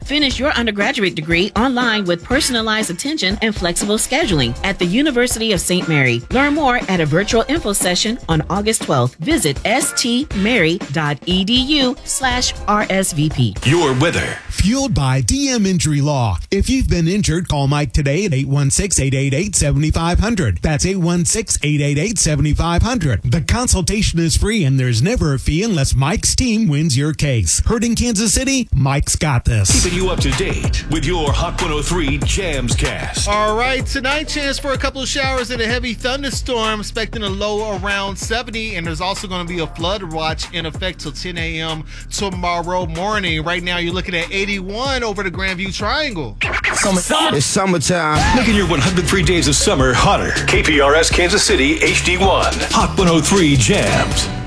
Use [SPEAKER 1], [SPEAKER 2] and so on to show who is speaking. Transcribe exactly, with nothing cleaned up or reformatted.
[SPEAKER 1] Finish your undergraduate degree online with personalized attention and flexible scheduling at the University of Saint Mary. Learn more at a virtual info session on August twelfth. Visit stmary.edu slash RSVP.
[SPEAKER 2] Your weather.
[SPEAKER 3] Fueled by D M Injury Law. If you've been injured, call Mike today at eight one six, eight eight eight, seven five zero zero. That's eight one six, eight eight eight, seven five zero zero. The consultation is free and there's never a fee unless Mike's team wins your case. Hurting Kansas City? Mike's got this.
[SPEAKER 2] Keeping you up to date with your Hot one oh three Jams Cast.
[SPEAKER 4] All right, tonight chance for a couple of showers and a heavy thunderstorm, expecting a low around seventy, and there's also going to be a flood watch in effect till ten a.m. tomorrow morning. Right now you're looking at eighty-one over the Grandview Triangle.
[SPEAKER 5] Summertime. It's summertime.
[SPEAKER 2] Making your one hundred three days of summer hotter. K P R S Kansas City H D one. Hot one oh three Jams.